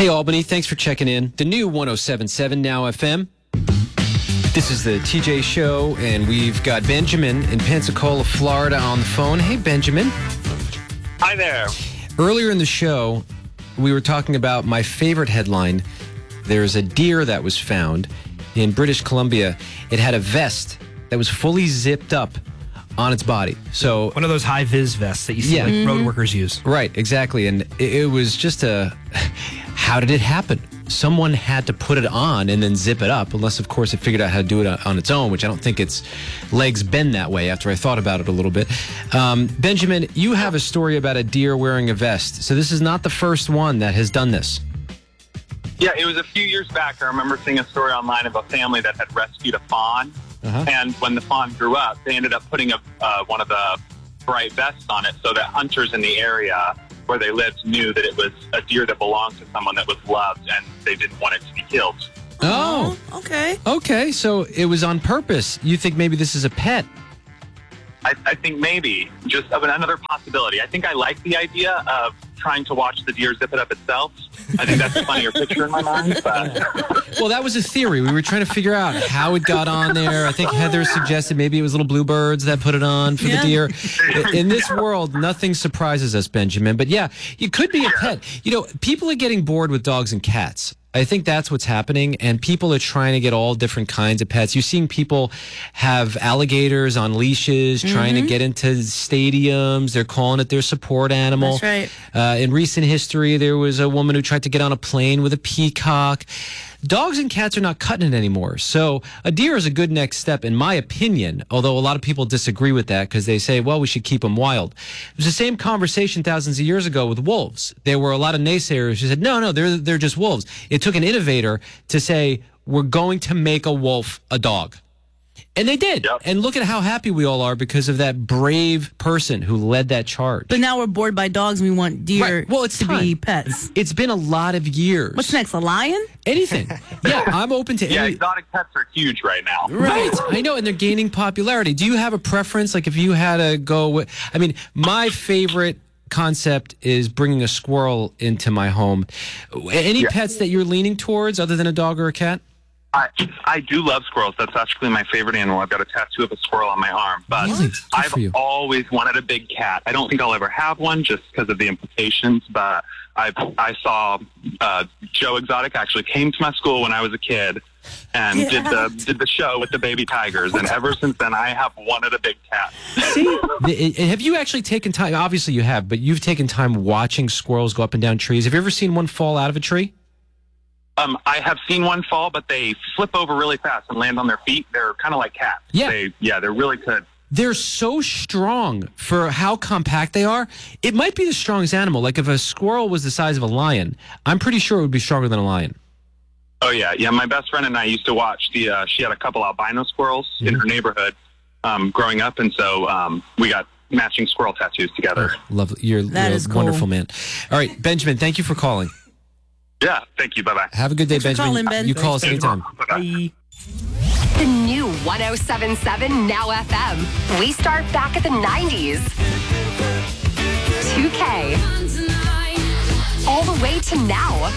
Hey, Albany, thanks for checking in. The new 107.7 Now FM. This is the TJ Show, and we've got Benjamin in Pensacola, Florida on the phone. Hey, Benjamin. Hi there. Earlier in the show, we were talking about my favorite headline. There's a deer that was found in British Columbia. It had a vest that was fully zipped up on its body. So one of those high-vis vests that you see road workers use. Right, exactly. And it was just how did it happen? Someone had to put it on and then zip it up, unless, of course, it figured out how to do it on its own, which I don't think its legs bend that way after I thought about it a little bit. Benjamin, you have a story about a deer wearing a vest. So this is not the first one that has done this. Yeah, it was a few years back. I remember seeing a story online of a family that had rescued a fawn. And when the fawn grew up, they ended up putting one of the bright vests on it so that hunters in the area where they lived knew that it was a deer that belonged to someone that was loved and they didn't want it to be killed. Oh, okay. Okay, so it was on purpose. You think maybe this is a pet? I think maybe, just of another possibility. I think I like the idea of trying to watch the deer zip it up itself. I think that's a funnier picture in my mind. But well, that was a theory. We were trying to figure out how it got on there. I think Heather suggested maybe it was little bluebirds that put it on for the deer. In this world, nothing surprises us, Benjamin. But yeah, it could be a pet. You know, people are getting bored with dogs and cats. I think that's what's happening, and people are trying to get all different kinds of pets. You're seeing people have alligators on leashes, trying to get into stadiums. They're calling it their support animal. That's right. In recent history, there was a woman who tried to get on a plane with a peacock. Dogs and cats are not cutting it anymore. So a deer is a good next step, in my opinion, although a lot of people disagree with that because they say, well, we should keep them wild. It was the same conversation thousands of years ago with wolves. There were a lot of naysayers who said, no, they're just wolves. It took an innovator to say, we're going to make a wolf a dog. And they did. Yep. And look at how happy we all are because of that brave person who led that charge. But now we're bored by dogs and we want deer to be pets. It's been a lot of years. What's next, a lion? Anything. Yeah, I'm open to any. Exotic pets are huge right now. Right. I know, and they're gaining popularity. Do you have a preference? Like if you had to go with, I mean, my favorite concept is bringing a squirrel into my home. Any pets that you're leaning towards other than a dog or a cat? I do love squirrels. That's actually my favorite animal. I've got a tattoo of a squirrel on my arm. But I've always wanted a big cat. I don't think I'll ever have one just because of the implications. But I saw Joe Exotic actually came to my school when I was a kid and did the show with the baby tigers. And ever since then, I have wanted a big cat. See, have you actually taken time? Obviously you have, but you've taken time watching squirrels go up and down trees. Have you ever seen one fall out of a tree? I have seen one fall, but they flip over really fast and land on their feet. They're kind of like cats. Yeah. They're really good. They're so strong for how compact they are. It might be the strongest animal. Like if a squirrel was the size of a lion, I'm pretty sure it would be stronger than a lion. Oh, yeah. Yeah, my best friend and I used to watch she had a couple albino squirrels in her neighborhood growing up, and so we got matching squirrel tattoos together. Oh, lovely. You're a wonderful man. All right, Benjamin, thank you for calling. Yeah, thank you. Bye-bye. Have a good day, Thanks Benjamin. For calling, Ben. You call us anytime. Bye. The new 107.7 Now FM. We start back at the 90s. 2K. All the way to now.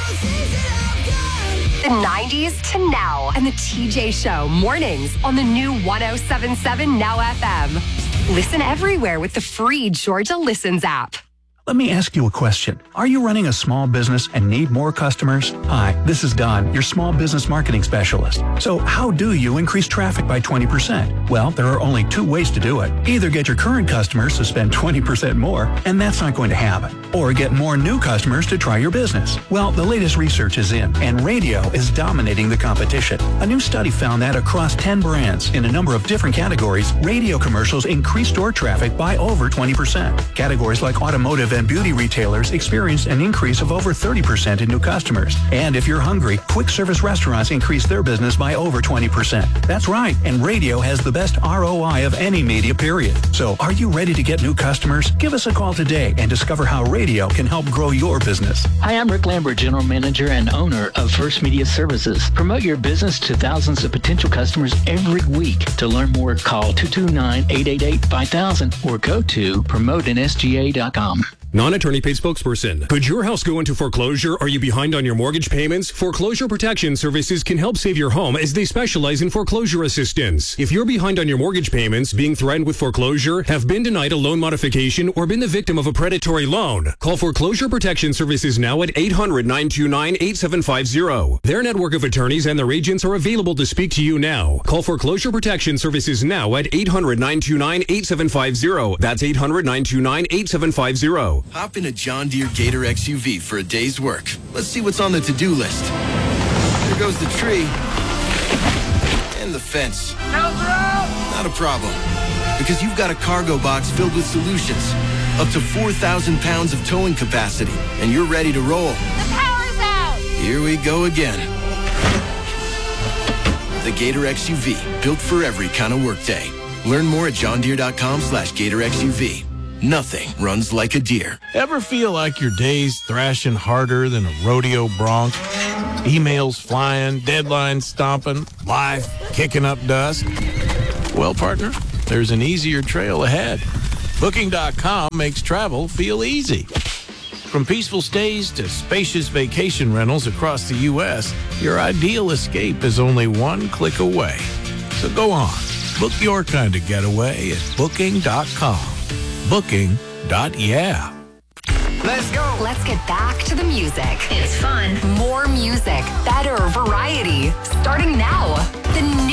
The 90s to now. And the TJ Show mornings on the new 107.7 Now FM. Listen everywhere with the free Georgia Listens app. Let me ask you a question. Are you running a small business and need more customers? Hi, this is Don, your small business marketing specialist. So how do you increase traffic by 20%? Well, there are only two ways to do it. Either get your current customers to spend 20% more, and that's not going to happen. Or get more new customers to try your business. Well, the latest research is in, and radio is dominating the competition. A new study found that across 10 brands in a number of different categories, radio commercials increased store traffic by over 20%. Categories like automotive and beauty retailers experienced an increase of over 30% in new customers. And if you're hungry, quick service restaurants increased their business by over 20%. That's right, and radio has the best ROI of any media, period. So are you ready to get new customers? Give us a call today and discover how radio can help grow your business. Hi, I'm Rick Lambert, General Manager and owner of First Media Services. Promote your business to thousands of potential customers every week. To learn more, call 229-888-5000 or go to promoteansga.com. non-attorney paid spokesperson. Could your house go into foreclosure? Are you behind on your mortgage payments? Foreclosure Protection Services can help save your home as they specialize in foreclosure assistance. If you're behind on your mortgage payments, being threatened with foreclosure, have been denied a loan modification, or been the victim of a predatory loan, call Foreclosure Protection Services now at 800-929-8750. Their network of attorneys and their agents are available to speak to you now. Call Foreclosure Protection Services now at 800-929-8750. That's 800-929-8750. Hop in a John Deere Gator XUV for a day's work. Let's see what's on the to-do list. There goes the tree. And the fence. Not a problem. Because you've got a cargo box filled with solutions. Up to 4,000 pounds of towing capacity. And you're ready to roll. The power's out! Here we go again. The Gator XUV. Built for every kind of workday. Learn more at johndeere.com/Gator XUV. Nothing runs like a Deere. Ever feel like your day's thrashing harder than a rodeo bronc? Emails flying, deadlines stomping, life kicking up dust? Well, partner, there's an easier trail ahead. Booking.com makes travel feel easy. From peaceful stays to spacious vacation rentals across the U.S., your ideal escape is only one click away. So go on, book your kind of getaway at Booking.com. Booking.yeah. Let's go. Let's get back to the music. It's fun. More music, better variety. Starting now. The new